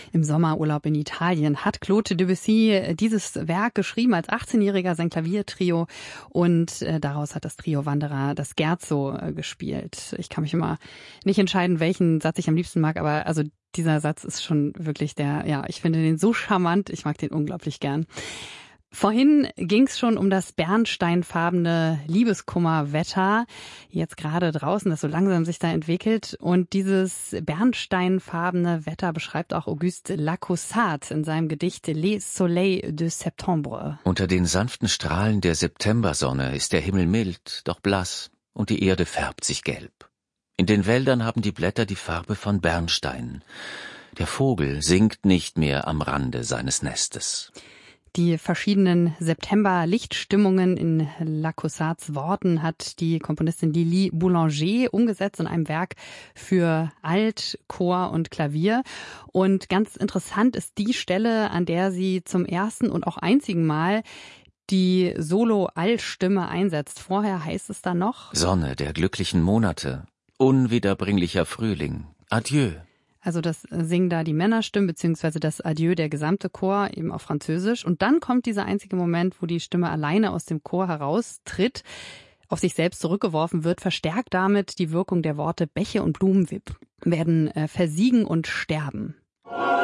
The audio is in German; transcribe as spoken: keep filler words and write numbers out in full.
Im Sommerurlaub in Italien hat Claude Debussy dieses Werk geschrieben als achtzehnjähriger, sein Klaviertrio, und äh, daraus hat das Trio Wanderer das Scherzo äh, gespielt. Ich kann mich immer nicht entscheiden, welchen Satz ich am liebsten mag, aber also dieser Satz ist schon wirklich der, ja, ich finde den so charmant, ich mag den unglaublich gern. Vorhin ging es schon um das bernsteinfarbene Liebeskummerwetter, jetzt gerade draußen, das so langsam sich da entwickelt. Und dieses bernsteinfarbene Wetter beschreibt auch Auguste Lacaussat in seinem Gedicht Les Soleils de Septembre. Unter den sanften Strahlen der Septembersonne ist der Himmel mild, doch blass, und die Erde färbt sich gelb. In den Wäldern haben die Blätter die Farbe von Bernstein. Der Vogel singt nicht mehr am Rande seines Nestes. Die verschiedenen September-Lichtstimmungen in Lacaussats Worten hat die Komponistin Lili Boulanger umgesetzt in einem Werk für Alt, Chor und Klavier. Und ganz interessant ist die Stelle, an der sie zum ersten und auch einzigen Mal die Solo-Alt-Stimme einsetzt. Vorher heißt es dann noch: Sonne der glücklichen Monate, unwiederbringlicher Frühling, adieu. Also das singen da die Männerstimmen, beziehungsweise das Adieu der gesamte Chor, eben auf Französisch. Und dann kommt dieser einzige Moment, wo die Stimme alleine aus dem Chor heraustritt, auf sich selbst zurückgeworfen wird, verstärkt damit die Wirkung der Worte Bäche und Blumen werden äh, versiegen und sterben.